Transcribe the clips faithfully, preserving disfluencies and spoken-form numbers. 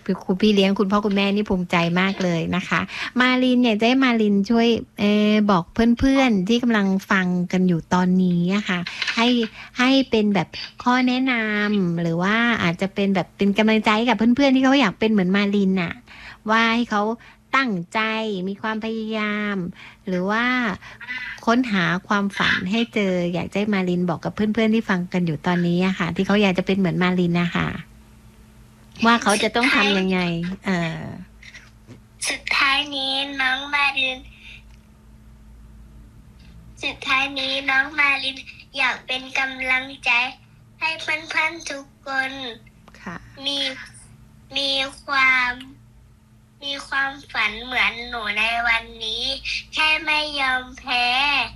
ครูพี่เลี้ยงคุณพ่อคุณแม่นี่ภูมิใจมากเลยนะคะมาลินเนี่ยจะให้มาลินช่วยเออบอกเพื่อนๆที่กำลังฟังกันอยู่ตอนนี้อะค่ะให้ให้เป็นแบบข้อแนะนำหรือว่าอาจจะเป็นแบบเป็นกำลังใจกับเพื่อนๆที่เขาอยากเป็นเหมือนมาลินน่ะว่าให้เขาตั้งใจมีความพยายามหรือว่าค้นหาความฝันให้เจออยากให้มาลินบอกกับเพื่อนๆที่ฟังกันอยู่ตอนนี้อะค่ะที่เขาอยากจะเป็นเหมือนมาลินนะคะว่าเขาจะต้องทำยังไงเออสุดท้ายนี้น้องมาลินสุดท้ายนี้น้องมาลินอยากเป็นกำลังใจให้เพื่อนๆทุกคนมีมีความมีความฝันเหมือนหนูในวันนี้แค่ไม่ยอมแพ้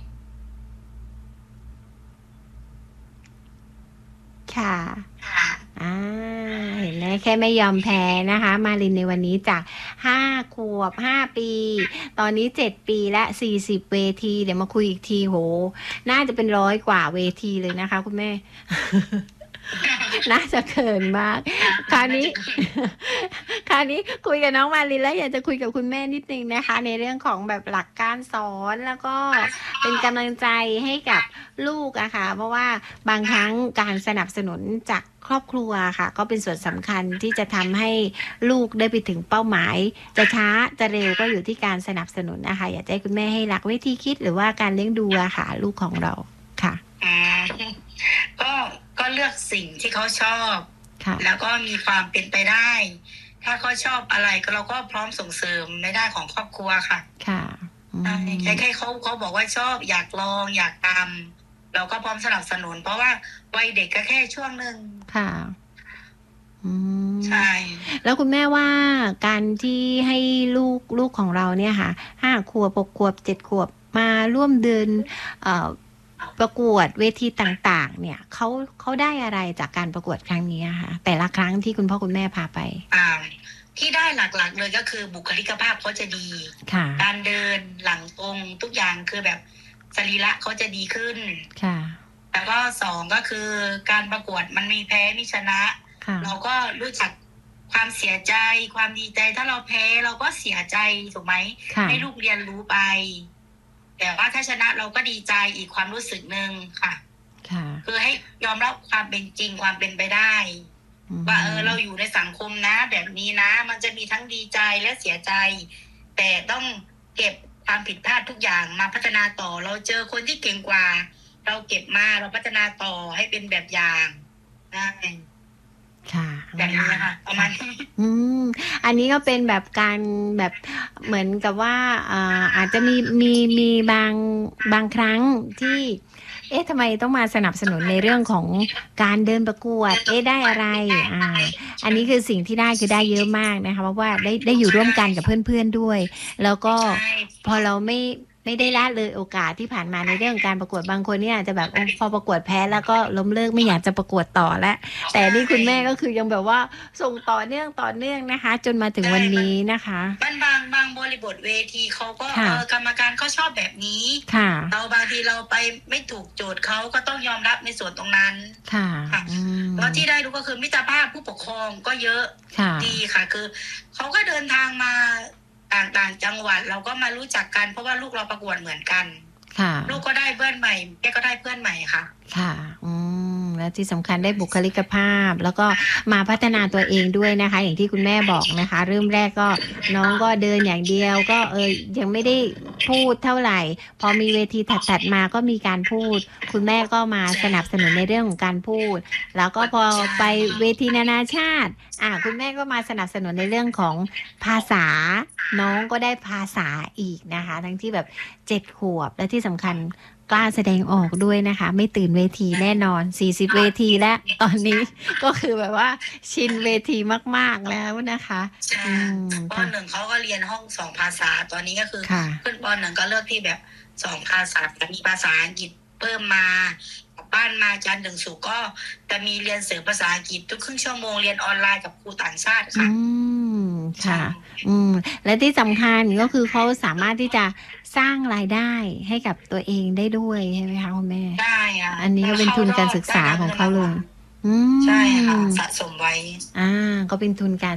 ค่ะอ่าเห็นไหมแค่ไม่ยอมแพ้นะคะมาลินในวันนี้จากห้าขวบห้าปีตอนนี้เจ็ดปีและสี่สิบเวทีเดี๋ยวมาคุยอีกทีโหน่าจะเป็นร้อยกว่าเวทีเลยนะคะคุณแม่ น่าจะเขินมากคราวนี้คราวนี้คุยกับน้องมาลินแล้วอยากจะคุยกับคุณแม่นิดนึงนะคะในเรื่องของแบบหลักการสอนแล้วก็เป็นกำลังใจให้กับลูกอะค่ะเพราะว่าบางครั้งการสนับสนุนจากครอบครัวค่ะก็เป็นส่วนสำคัญที่จะทำให้ลูกได้ไปถึงเป้าหมายจะช้าจะเร็วก็อยู่ที่การสนับสนุนนะคะอยากให้คุณแม่ให้หลักวิธีคิดหรือว่าการเลี้ยงดูอะค่ะลูกของเราค่ะก็ก็เลือกสิ่งที่เขาชอบแล้วก็มีความเป็นไปได้ถ้าเขาชอบอะไรก็เราก็พร้อมส่งเสริมในด้านของครอบครัวค่ะค่ะใครๆเขาเขาบอกว่าชอบอยากลองอยากทำเราก็พร้อมสนับสนุนเพราะว่าวัยเด็กก็แค่ช่วงหนึ่งค่ะใช่แล้วคุณแม่ว่าการที่ให้ลูกลูกของเราเนี่ยค่ะห้าขวบหกขวบเจ็ดขวบมาร่วมเดินเอ่อประกวดเวทีต่างๆเนี่ยเขาเขาได้อะไรจากการประกวดครั้งนี้คะแต่ละครั้งที่คุณพ่อคุณแม่พาไปอ่าที่ได้หลักๆเลยก็คือบุคลิกภาพเขาจะดีการเดินหลังตรงทุกอย่างคือแบบสรีระเขาจะดีขึ้นค่ะแล้วก็สองก็คือการประกวดมันมีแพ้มีชนะเราก็รู้จักความเสียใจความดีใจถ้าเราแพ้เราก็เสียใจถูกไหมให้ลูกเรียนรู้ไปแต่ว่าถ้าชนะเราก็ดีใจอีกความรู้สึกหนึ่งค่ะคือให้ยอมรับความเป็นจริงความเป็นไปได้ว่าเออเราอยู่ในสังคมนะแบบนี้นะมันจะมีทั้งดีใจและเสียใจแต่ต้องเก็บความผิดพลาดทุกอย่างมาพัฒนาต่อเราเจอคนที่เก่งกว่าเราเก็บมาเราพัฒนาต่อให้เป็นแบบอย่างได้ค่ะแบบนี้ค่ะประมาณนี้อืมอันนี้ก็เป็นแบบการแบบเหมือนกับว่าอ่าอาจจะมีมีมีบางบางครั้งที่เอ๊ะทำไมต้องมาสนับสนุนในเรื่องของการเดินประกวดเอ๊ะได้อะไรอ่าอันนี้คือสิ่งที่ได้คือได้เยอะมากนะคะเพราะว่าได้ได้อยู่ร่วมกันกับเพื่อนๆด้วยแล้วก็พอเราไม่ไม่ได้ละเลยโอกาสที่ผ่านมาในเรื่องการประกวดบางคนเนี่ยอาจจะแบบพอประกวดแพ้แล้วก็ล้มเลิกไม่อยากจะประกวดต่อแล้วแต่นี่คุณแม่ก็คือยังแบบว่าส่งต่อเนื่องต่อเนื่องนะคะจนมาถึงวันนี้นะคะบางบางบางบริบทเวทีเขาก็เออกรรมการเขาชอบแบบนี้เราบางทีเราไปไม่ถูกโจทย์เขาก็ต้องยอมรับในส่วนตรงนั้นค่ะแล้วที่ได้รู้ก็คือมิตรภาพผู้ปกครองก็เยอะดีค่ะคือเขาก็เดินทางมาต่างๆจังหวัดเราก็มารู้จักกันเพราะว่าลูกเราประกวดเหมือนกันลูกก็ได้เพื่อนใหม่แม่ก็ได้เพื่อนใหม่ค่ะค่ะอืมและที่สำคัญได้บุคลิกภาพแล้วก็มาพัฒนาตัวเองด้วยนะคะอย่างที่คุณแม่บอกนะคะเริ่มแรกก็น้องก็เดินอย่างเดียวก็เออยังไม่ได้พูดเท่าไหร่พอมีเวทีถัดๆมาก็มีการพูดคุณแม่ก็มาสนับสนุนในเรื่องของการพูดแล้วก็พอไปเวทีนานาชาติอ่าคุณแม่ก็มาสนับสนุนในเรื่องของภาษาน้องก็ได้ภาษาอีกนะคะทั้งที่แบบเจ็ดขวบและที่สำคัญกล้าแสดงออกด้วยนะคะไม่ตื่นเวทีแน่นอนสี่สิบเวทีแล้วตอนนี้ก็คือแบบว่าชินเวทีมากๆแล้วนะคะใช่ปหนึ่งเขาก็เรียนห้องสองภาษาตอนนี้ก็คือขึ้นปหนึ่งก็เลือกที่แบบสองภาษามีภาษาอังกฤษเพิ่มมาบ้านมาจันทร์ถึงศุกร์ก็จะมีเรียนเสริมภาษาอังกฤษทุกครึ่งชั่วโมงเรียนออนไลน์กับครูต่างชาติค่ะอืมค่ะอืมและที่สำคัญก็คือเขาสามารถที่จะสร้างรายได้ให้กับตัวเองได้ด้วยใช่ไหมคะคุณแม่ได้อ่ะอันนี้ก็เป็นทุนการศึกษาของเขาเลยใช่ค่ะสะสมไว้อ่าก็เป็นทุนการ